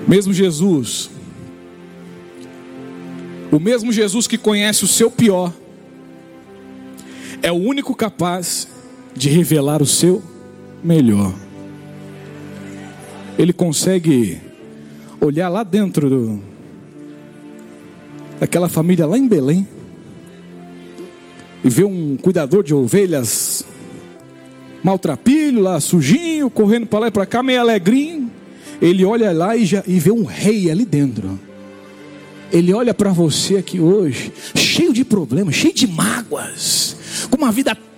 Mesmo Jesus, o mesmo Jesus que conhece o seu pior, é o único capaz de revelar o seu melhor. Ele consegue olhar lá dentro daquela família lá em Belém e ver um cuidador de ovelhas maltrapilho lá, sujinho, correndo para lá e para cá, meio alegrinho. Ele olha lá e vê um rei ali dentro. Ele olha para você aqui hoje, cheio de problemas, cheio de mágoas, com uma vida